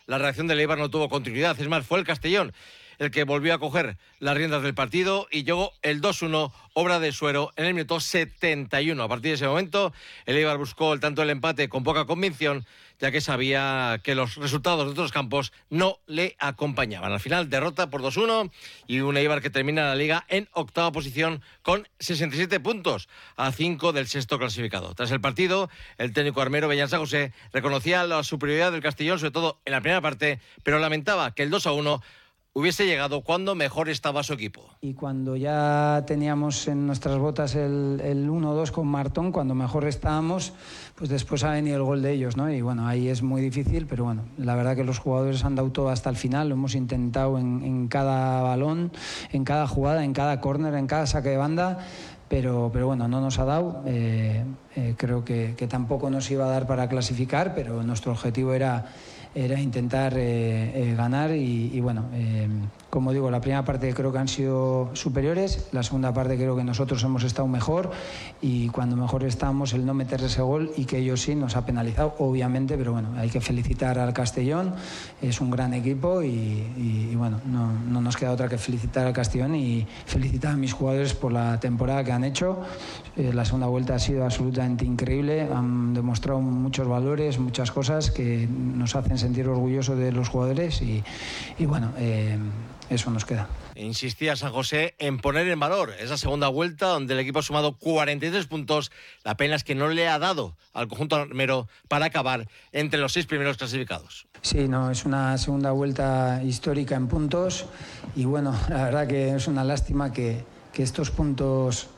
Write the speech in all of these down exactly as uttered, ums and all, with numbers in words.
la reacción del Eibar no tuvo continuidad. Es más, fue el Castellón el que volvió a coger las riendas del partido y llegó el dos uno, obra de Suero, en el minuto setenta y uno. A partir de ese momento, el Eibar buscó el tanto del empate con poca convicción, ya que sabía que los resultados de otros campos no le acompañaban. Al final, derrota por dos uno y un Eibar que termina la Liga en octava posición con sesenta y siete puntos, a cinco del sexto clasificado. Tras el partido, el técnico armero Beñat San José reconocía la superioridad del Castellón, sobre todo en la primera parte, pero lamentaba que el dos a uno hubiese llegado cuando mejor estaba su equipo. Y cuando ya teníamos en nuestras botas el, el uno dos con Martón, cuando mejor estábamos, pues después ha venido el gol de ellos, ¿no? Y bueno, ahí es muy difícil, pero bueno, la verdad que los jugadores han dado todo hasta el final, lo hemos intentado en, en cada balón, en cada jugada, en cada córner, en cada saque de banda. Pero, pero bueno, no nos ha dado, eh, eh, creo que, que tampoco nos iba a dar para clasificar, pero nuestro objetivo era, era intentar eh, eh, ganar y, y bueno, eh, como digo, la primera parte creo que han sido superiores, la segunda parte creo que nosotros hemos estado mejor y cuando mejor estamos el no meter ese gol y que ellos sí nos ha penalizado, obviamente, pero bueno, hay que felicitar al Castellón, es un gran equipo y, y, y bueno, no, no nos queda otra que felicitar al Castellón y felicitar a mis jugadores por la temporada que han hecho. Eh, la segunda vuelta ha sido absolutamente increíble, han demostrado muchos valores, muchas cosas que nos hacen sentir orgullosos de los jugadores y, y bueno, eh, eso nos queda. Insistía San José en poner en valor esa segunda vuelta donde el equipo ha sumado cuarenta y tres puntos. La pena es que no le ha dado al conjunto armero para acabar entre los seis primeros clasificados. Sí, no, es una segunda vuelta histórica en puntos y bueno, la verdad que es una lástima que, que estos puntos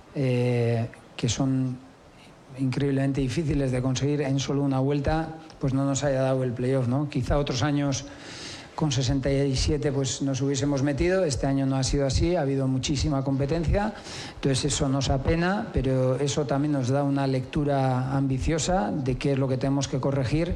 eh, que son increíblemente difíciles de conseguir en solo una vuelta, pues no nos haya dado el playoff, ¿no? Quizá otros años con sesenta y siete pues nos hubiésemos metido, este año no ha sido así, ha habido muchísima competencia, entonces eso nos apena, pero eso también nos da una lectura ambiciosa de qué es lo que tenemos que corregir.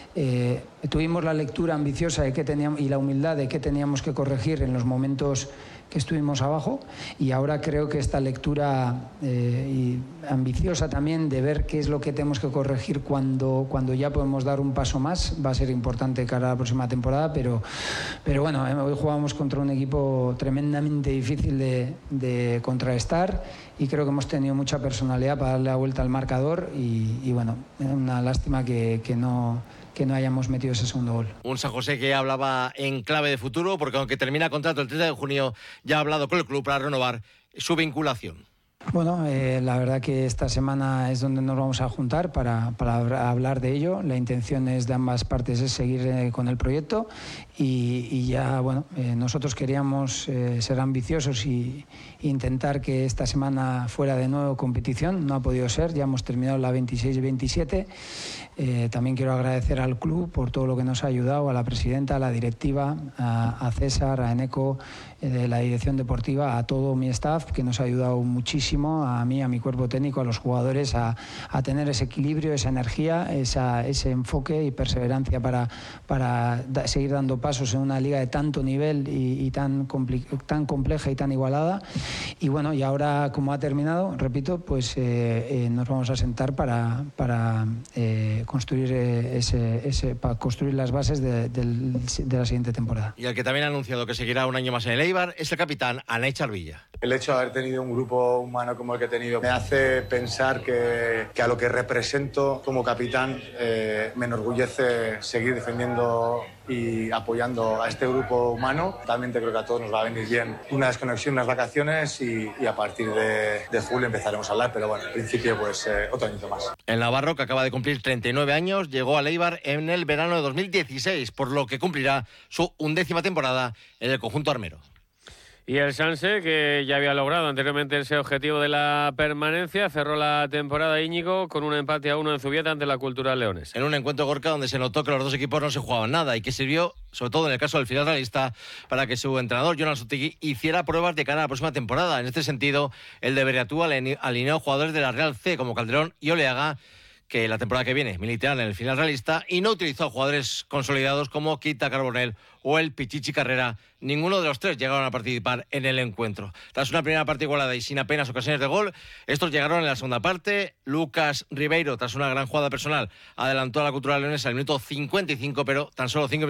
Eh, tuvimos la lectura ambiciosa de qué teníamos, y la humildad de qué teníamos que corregir en los momentos que estuvimos abajo y ahora creo que esta lectura eh, y ambiciosa también de ver qué es lo que tenemos que corregir cuando, cuando ya podemos dar un paso más va a ser importante cara a la próxima temporada, pero, pero bueno, hoy jugamos contra un equipo tremendamente difícil de, de contrarrestar y creo que hemos tenido mucha personalidad para darle la vuelta al marcador y, y bueno, una lástima que, que no... que no hayamos metido ese segundo gol. Un San José que hablaba en clave de futuro, porque aunque termina contrato el treinta de junio, ya ha hablado con el club para renovar su vinculación. Bueno, eh, la verdad que esta semana es donde nos vamos a juntar para, para hablar de ello. La intención es de ambas partes es seguir eh, con el proyecto y, y ya, bueno, eh, nosotros queríamos eh, ser ambiciosos y intentar que esta semana fuera de nuevo competición. No ha podido ser, ya hemos terminado la veintiséis y veintisiete. Eh, también quiero agradecer al club por todo lo que nos ha ayudado, a la presidenta, a la directiva, a, a César, a Eneco, eh, de la dirección deportiva, a todo mi staff que nos ha ayudado muchísimo, a mí, a mi cuerpo técnico, a los jugadores, a, a tener ese equilibrio, esa energía, esa, ese enfoque y perseverancia para, para da, seguir dando pasos en una liga de tanto nivel y, y tan, tan compleja y tan igualada. Y bueno, y ahora como ha terminado, repito, pues eh, eh, nos vamos a sentar para, para eh, construir ese, ese, para construir las bases de, de, de la siguiente temporada. Y el que también ha anunciado que seguirá un año más en el Eibar es el capitán Anay Charvilla. El hecho de haber tenido un grupo humano como el que he tenido me hace pensar que, que a lo que represento como capitán eh, me enorgullece seguir defendiendo y apoyando a este grupo humano. Realmente creo que a todos nos va a venir bien una desconexión, unas vacaciones y, y a partir de, de julio empezaremos a hablar, pero bueno, en principio pues eh, otro añito más. El navarro, que acaba de cumplir treinta y nueve años, llegó al Eibar en el verano de dos mil dieciséis, por lo que cumplirá su undécima temporada en el conjunto armero. Y el Sanse, que ya había logrado anteriormente ese objetivo de la permanencia, cerró la temporada, Íñigo, con un empate a uno en Zubieta ante la Cultural Leones. En un encuentro, Gorka, donde se notó que los dos equipos no se jugaban nada y que sirvió, sobre todo en el caso del final realista, para que su entrenador, Jonas Otegui, hiciera pruebas de cara a la próxima temporada. En este sentido, el de Bereatú alineó jugadores de la Real C como Calderón y Oleaga, que la temporada que viene militarán en el final realista, y no utilizó jugadores consolidados como Quita Carbonell o el Pichichi Carrera. Ninguno de los tres llegaron a participar en el encuentro. Tras una primera parte igualada y sin apenas ocasiones de gol, estos llegaron en la segunda parte. Lucas Ribeiro, tras una gran jugada personal, adelantó a la Cultural Leones al minuto cincuenta y cinco, pero tan solo cinco